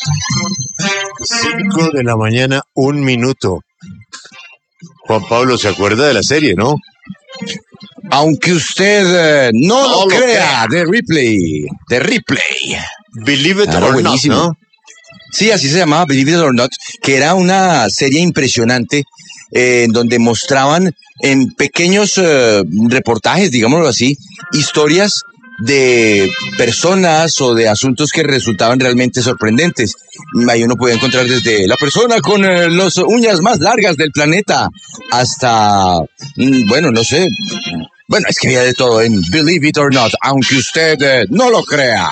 Cinco de la mañana, 1 minuto. Juan Pablo se acuerda de la serie, ¿no? Aunque usted no lo crea, de Ripley. Believe it Claro, or buenísimo. not, ¿no? Sí, así se llamaba, Believe It or Not, que era una serie impresionante en donde mostraban en pequeños reportajes, digámoslo así, historias de personas o de asuntos que resultaban realmente sorprendentes. Ahí uno puede encontrar desde la persona con las uñas más largas del planeta hasta, bueno, no sé, bueno, es que había de todo en Believe It or Not, aunque usted no lo crea.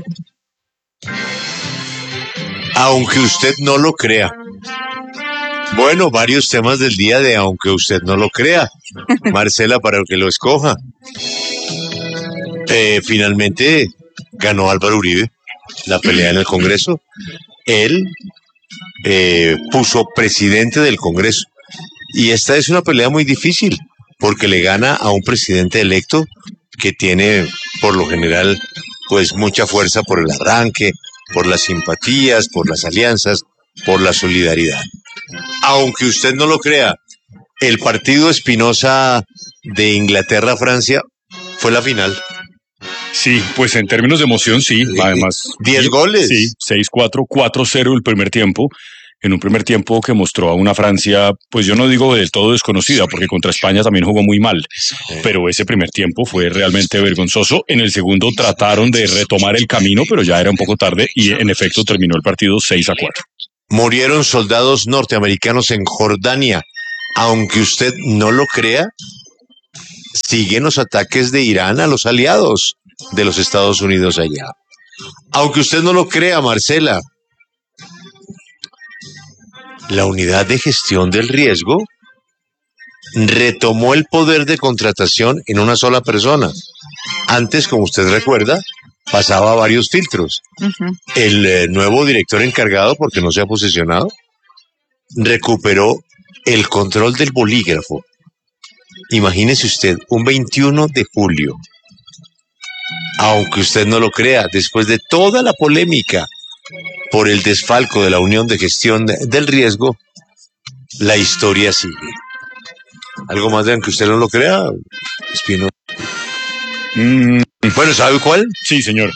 Aunque usted no lo crea. Bueno, varios temas del día de aunque usted no lo crea. Marcela, para que lo escoja. Finalmente ganó Álvaro Uribe la pelea en el Congreso. Él puso presidente del Congreso. Y esta es una pelea muy difícil, porque le gana a un presidente electo que tiene, por lo general, pues mucha fuerza por el arranque, por las simpatías, por las alianzas, por la solidaridad. Aunque usted no lo crea, el partido Espinosa de Inglaterra-Francia fue la final. Sí, pues en términos de emoción, sí. Además, 10 goles. Sí, 6-4, 4-0 el primer tiempo. En un primer tiempo que mostró a una Francia, pues yo no digo del todo desconocida, porque contra España también jugó muy mal, pero ese primer tiempo fue realmente vergonzoso. En el segundo trataron de retomar el camino, pero ya era un poco tarde y en efecto terminó el partido 6-4. Murieron soldados norteamericanos en Jordania. Aunque usted no lo crea, siguen los ataques de Irán a los aliados de los Estados Unidos allá. Aunque usted no lo crea, Marcela, la unidad de gestión del riesgo retomó el poder de contratación en una sola persona. Antes, como usted recuerda, pasaba varios filtros. El nuevo director encargado, porque no se ha posesionado, recuperó el control del bolígrafo. Imagínese usted, un 21 de julio, aunque usted no lo crea, después de toda la polémica por el desfalco de la Unión de Gestión del Riesgo, la historia sigue. ¿Algo más de aunque usted no lo crea, Espino? Bueno, ¿sabe cuál? Sí, señor.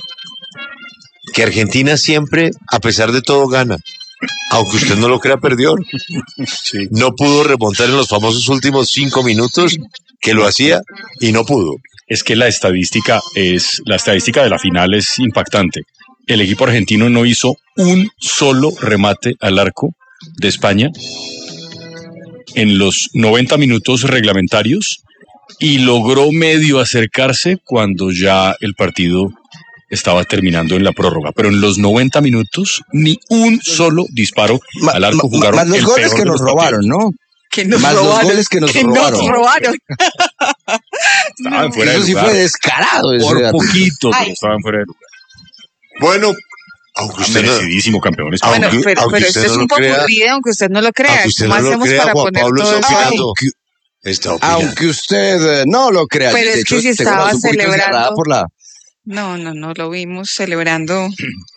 Que Argentina siempre, a pesar de todo, gana. Aunque usted no lo crea, perdió. Sí. No pudo remontar en los famosos últimos 5 minutos que lo hacía y no pudo. Es que la estadística de la final es impactante. El equipo argentino no hizo un solo remate al arco de España en los 90 minutos reglamentarios y logró medio acercarse cuando ya el partido estaba terminando en la prórroga, pero en los 90 minutos ni un solo disparo al arco. Jugaron más los goles que nos robaron, ¿no? Más los goles que nos robaron. Estaban fuera de lugar. Eso sí fue descarado. Por poquito, pero estaban fuera de lugar. Bueno, aunque usted merecidísimo campeones. Bueno, pero esto es un poco aburrido, aunque usted no lo crea. ¿Cómo hacemos para Juan poner Pablo todo está opinando. Aunque usted no lo crea. Pero es que si estaba celebrando. No, lo vimos celebrando.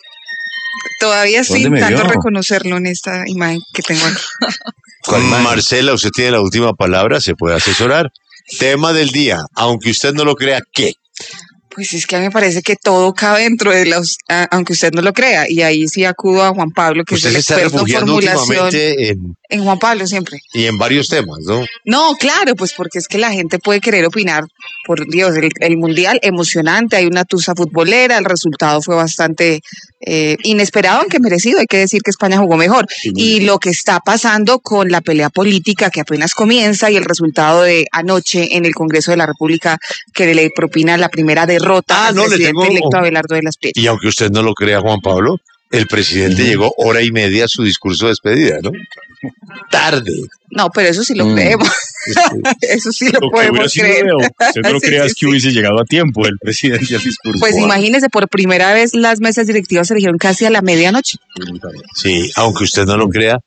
Todavía estoy intentando reconocerlo en esta imagen que tengo aquí. Marcela, usted tiene la última palabra, se puede asesorar. Tema del día, aunque usted no lo crea, ¿qué? Pues es que a mí me parece que todo cabe dentro de aunque usted no lo crea, y ahí sí acudo a Juan Pablo, que usted es el experto en formulación. En Juan Pablo siempre. Y en varios temas, ¿no? No, claro, pues porque es que la gente puede querer opinar, por Dios, el Mundial emocionante, hay una tusa futbolera, el resultado fue bastante inesperado, aunque merecido, hay que decir que España jugó mejor. Sí, y lo que está pasando con la pelea política que apenas comienza y el resultado de anoche en el Congreso de la República que le propina la primera derrota al presidente electo Abelardo de las Piedras. Y aunque usted no lo crea, Juan Pablo, el presidente llegó hora y media a su discurso de despedida, ¿no? Tarde. No, pero eso sí lo creemos. Eso sí lo podemos creer. Usted no lo crea es que hubiese llegado a tiempo el presidente al discurso. Pues imagínese, por primera vez las mesas directivas se eligieron casi a la medianoche. Sí, aunque usted no lo crea,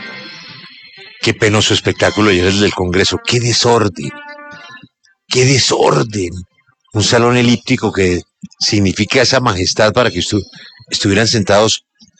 qué penoso espectáculo ayer el del Congreso. Qué desorden. Qué desorden. Un salón elíptico que significa esa majestad para que estuvieran sentados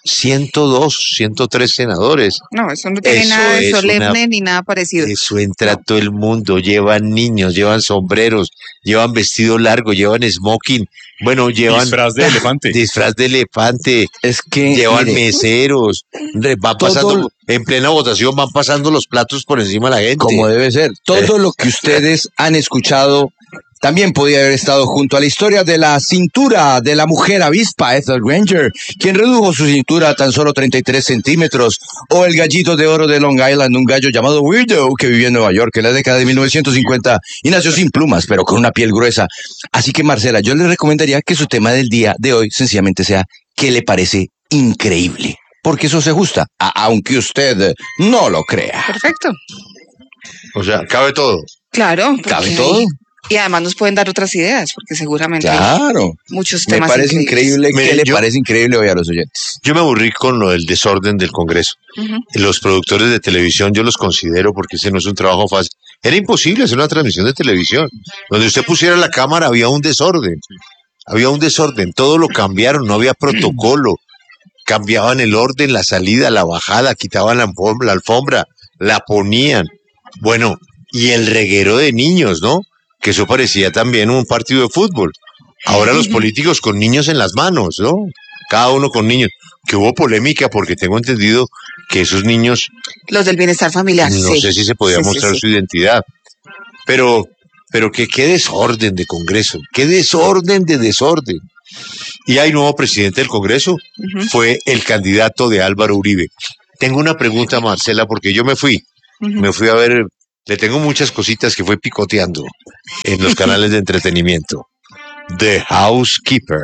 102, 103 senadores. No, eso no tiene Eso nada de es solemne ni nada parecido. Eso entra todo el mundo, llevan niños, llevan sombreros, llevan vestido largo, llevan smoking, bueno, llevan Disfraz de elefante. disfraz de elefante, Es que, llevan mire, meseros, van todo pasando, en plena votación van pasando los platos por encima de la gente. como debe ser. Todo lo que ustedes han escuchado también podía haber estado junto a la historia de la cintura de la mujer avispa Ethel Granger, quien redujo su cintura a tan solo 33 centímetros, o el gallito de oro de Long Island, un gallo llamado Weirdo que vivió en Nueva York en la década de 1950 y nació sin plumas, pero con una piel gruesa. Así que, Marcela, yo le recomendaría que su tema del día de hoy sencillamente sea ¿qué le parece increíble? Porque eso se ajusta, aunque usted no lo crea. Perfecto. O sea, cabe todo. Claro. porque ¿Cabe todo? Y además nos pueden dar otras ideas, porque seguramente hay Claro. muchos Me temas parece increíble. Mire, ¿Qué le yo- parece increíble hoy a los oyentes? Yo me aburrí con lo del desorden del Congreso. Ujú. Los productores de televisión yo los considero porque ese no es un trabajo fácil. Era imposible hacer una transmisión de televisión. Donde usted pusiera la cámara había un desorden. Había un desorden. Todo lo cambiaron, no había protocolo. Cambiaban el orden, la salida, la bajada, quitaban la alfombra, la ponían. Bueno, y el reguero de niños, ¿no? Que eso parecía también un partido de fútbol. Ahora los políticos con niños en las manos, ¿no? Cada uno con niños. Que hubo polémica porque tengo entendido que esos niños, Los del bienestar familiar. no sí. sé si se podía Sí, sí, mostrar sí. su identidad. Pero que qué desorden de Congreso, qué desorden de desorden. Y hay nuevo presidente del Congreso, Ujú, fue el candidato de Álvaro Uribe. Tengo una pregunta, Marcela, porque yo me fui ujú. a ver, le tengo muchas cositas que fue picoteando en los canales de entretenimiento. The Housekeeper.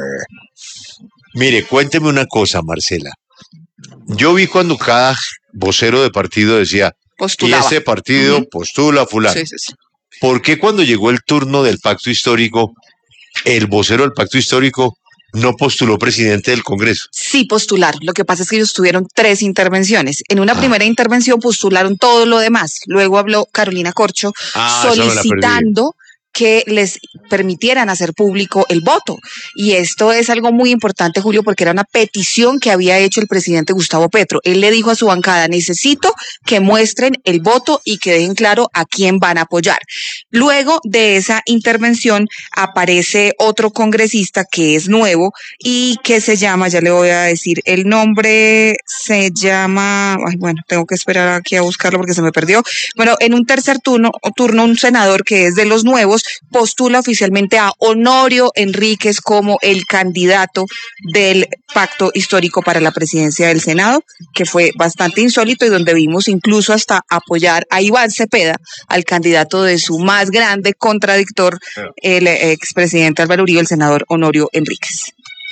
Mire, cuénteme una cosa, Marcela. Yo vi cuando cada vocero de partido decía, y Postulaba. este partido Ujú. postula a fulano. Sí, sí, sí. ¿Por qué cuando llegó el turno del pacto histórico, el vocero del pacto histórico no postuló presidente del Congreso? Sí postularon. Lo que pasa es que ellos tuvieron 3 intervenciones. En una Ah. primera intervención postularon todo lo demás. Luego habló Carolina Corcho Ah, esa me la perdí. solicitando que les permitieran hacer público el voto. Y esto es algo muy importante, Julio, porque era una petición que había hecho el presidente Gustavo Petro. Él le dijo a su bancada, necesito que muestren el voto y que dejen claro a quién van a apoyar. Luego de esa intervención aparece otro congresista que es nuevo y que se llama, ya le voy a decir el nombre, se llama, ay, bueno, tengo que esperar aquí a buscarlo porque se me perdió. Bueno, en un tercer turno un senador que es de los nuevos postula oficialmente a Honorio Enríquez como el candidato del pacto histórico para la presidencia del Senado, que fue bastante insólito y donde vimos incluso hasta apoyar a Iván Cepeda, al candidato de su más grande contradictor, el expresidente Álvaro Uribe, el senador Honorio Enríquez.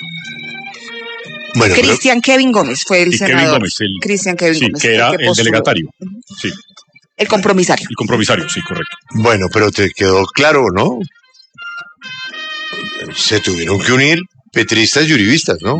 Bueno, pero- Cristian Kevin Gómez fue el Y Kevin senador. Gómez, Cristian Kevin sí, Gómez. que fue era que el postuló. delegatario. Sí, El compromisario. el compromisario, sí, correcto. bueno, pero te quedó claro, ¿no? Se tuvieron que unir petristas y uribistas, ¿no?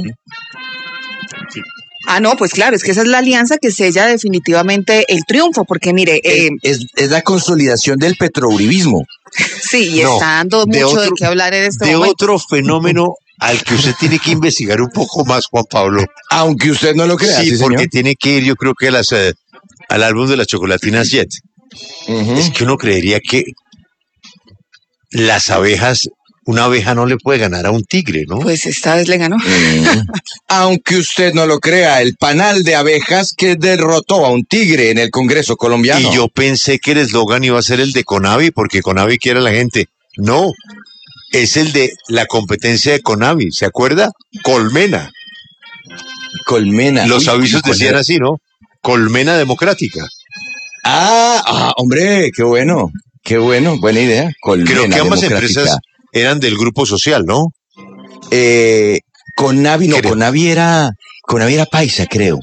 Ah, no, pues claro, es que esa es la alianza que sella definitivamente el triunfo, porque mire, Es la consolidación del petrouribismo. sí, y no, está dando de mucho de otro- qué hablar en este De momento. otro fenómeno al que usted tiene que investigar un poco más, Juan Pablo. Aunque usted no lo crea, Sí, sí, porque señor. tiene que ir, yo creo que al álbum de las chocolatinas Jet. Ujú. Es que uno creería que las abejas, una abeja no le puede ganar a un tigre, ¿no? Pues esta vez le ganó. Aunque usted no lo crea, el panal de abejas que derrotó a un tigre en el Congreso colombiano. Y yo pensé que el eslogan iba a ser el de Conavi, porque Conavi quiere a la gente. No, es el de la competencia de Conavi, ¿se acuerda? Colmena. Colmena. Los Uy, avisos ¿cuál decían era? así, ¿no? Colmena democrática. Hombre, qué bueno. Qué bueno, buena idea. Colmena Creo que ambas democrática. empresas eran del grupo social, ¿no? Conavi, no, Creo. Conavi era paisa, creo.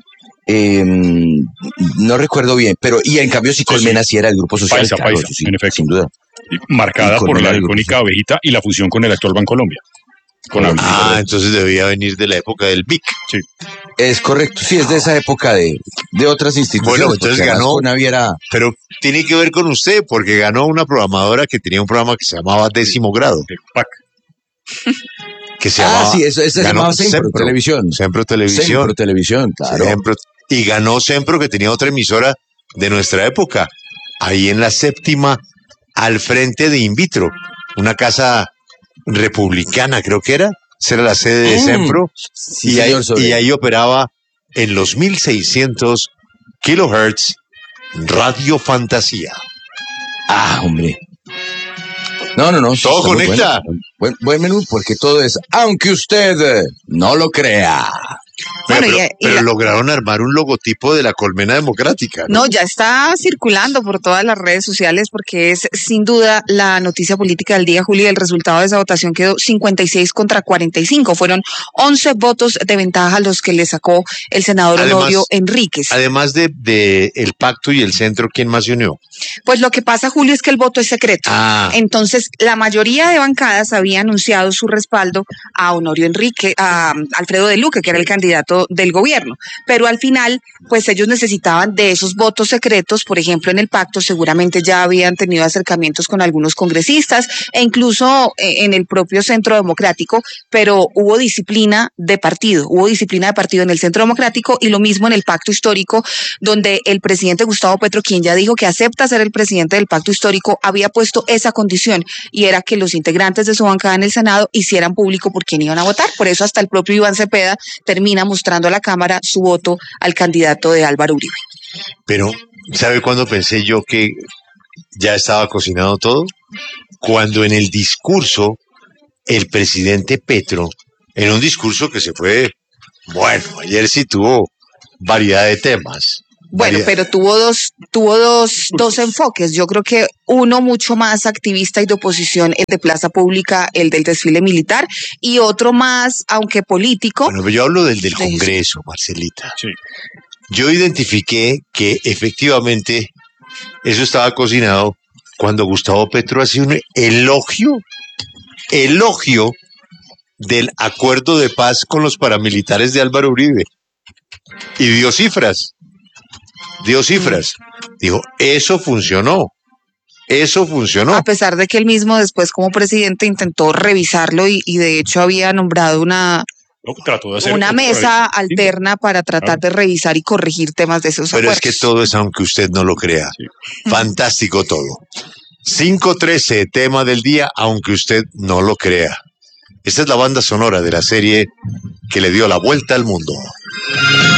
No recuerdo bien, pero y en cambio sí Colmena sí era el grupo social, Paisa, claro, paisa, eso sí, en efecto. sin duda. Marcada Y por Colmena la del grupo icónica abejita y la fusión con el actual Bancolombia. Con Colombia. Ah, entonces debía venir de la época del BIC. Sí. Es correcto, sí, es de esa época de otras instituciones. Bueno, entonces porque además ganó. Conavi era... Pero tiene que ver con usted, porque ganó una programadora que tenía un programa que se llamaba Décimo Grado. El PAC. que se llamaba... sí, eso se ganó llamaba Sempro Televisión. Sempro Televisión. Sempro Televisión, claro. Sempro, y ganó Sempro, que tenía otra emisora de nuestra época, ahí en la séptima, al frente de Invitro, una casa republicana, creo que era. Esa era la sede de Sempro. Sí, y, ahí, señor, y ahí operaba en los 1600 kilohertz Radio Fantasía. Hombre. No. Todo conecta. Buen menú, porque todo es, aunque usted no lo crea. Pero lograron armar un logotipo de la colmena democrática. No, ya está circulando por todas las redes sociales porque es sin duda la noticia política del día, Julio. El resultado de esa votación quedó 56 contra 45. Fueron 11 votos de ventaja los que le sacó el senador Honorio Enríquez. Además de el pacto y el centro, ¿quién más se unió? Pues lo que pasa, Julio, es que el voto es secreto. Entonces, la mayoría de bancadas había anunciado su respaldo a Honorio Enríquez, a Alfredo de Luque, que era el candidato del gobierno, pero al final pues ellos necesitaban de esos votos secretos. Por ejemplo, en el pacto seguramente ya habían tenido acercamientos con algunos congresistas e incluso en el propio Centro Democrático, pero hubo disciplina de partido en el Centro Democrático, y lo mismo en el pacto histórico, donde el presidente Gustavo Petro, quien ya dijo que acepta ser el presidente del pacto histórico, había puesto esa condición, y era que los integrantes de su bancada en el Senado hicieran público por quién iban a votar. Por eso hasta el propio Iván Cepeda termina mostrando a la Cámara su voto al candidato de Álvaro Uribe. Pero, ¿sabe cuándo pensé yo que ya estaba cocinado todo? Cuando en el discurso, el presidente Petro, en un discurso que se fue, bueno, ayer sí tuvo variedad de temas. Bueno, pero tuvo dos enfoques. Yo creo que uno mucho más activista y de oposición, el de plaza pública, el del desfile militar, y otro más, aunque político. Bueno, pero yo hablo del Congreso, Marcelita. Sí. Yo identifiqué que efectivamente eso estaba cocinado cuando Gustavo Petro hacía un elogio del acuerdo de paz con los paramilitares de Álvaro Uribe. Y dio cifras. Dijo, eso funcionó. A pesar de que él mismo después como presidente intentó revisarlo y de hecho había nombrado una mesa alterna para tratar de revisar y corregir temas de esos acuerdos. Pero es que todo es aunque usted no lo crea. Sí. Fantástico todo. 5:13, tema del día, aunque usted no lo crea. Esta es la banda sonora de la serie que le dio la vuelta al mundo.